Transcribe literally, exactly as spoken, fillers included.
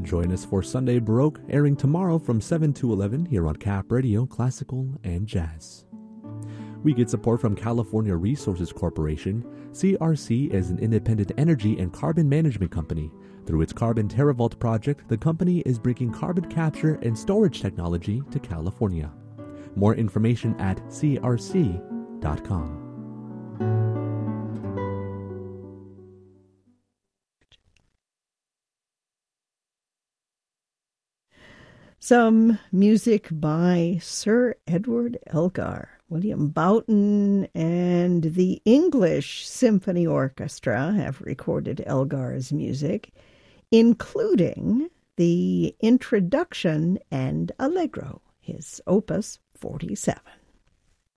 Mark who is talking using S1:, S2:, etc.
S1: Join us for Sunday Baroque, airing tomorrow from seven to eleven here on Cap Radio, Classical and Jazz. We get support from California Resources Corporation. C R C is an independent energy and carbon management company. Through its Carbon TerraVault project, the company is bringing carbon capture and storage technology to California. More information at c r c dot com.
S2: Some music by Sir Edward Elgar. William Boughton and the English Symphony Orchestra have recorded Elgar's music, including the introduction and allegro, his opus forty-seven.